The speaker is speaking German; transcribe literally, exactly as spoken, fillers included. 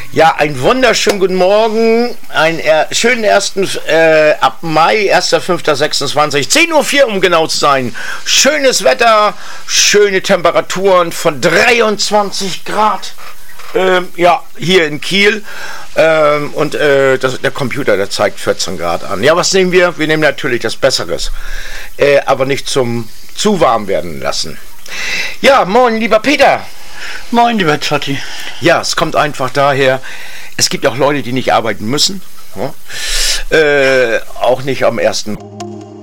Ja, einen wunderschönen guten Morgen, einen er, schönen ersten äh, ab Mai, erster fünfter sechsundzwanzig, zehn Uhr vier, um genau zu sein. Schönes Wetter, schöne Temperaturen von dreiundzwanzig Grad. Ähm, ja, hier in Kiel. Ähm, und äh, das, der Computer, der zeigt vierzehn Grad an. Ja, was nehmen wir? Wir nehmen natürlich das Besseres. Äh, aber nicht zum zu warm werden lassen. Ja, moin, lieber Peter. Moin, lieber Zotti. Ja, es kommt einfach daher, es gibt auch Leute, die nicht arbeiten müssen. Ja? Äh, auch nicht am ersten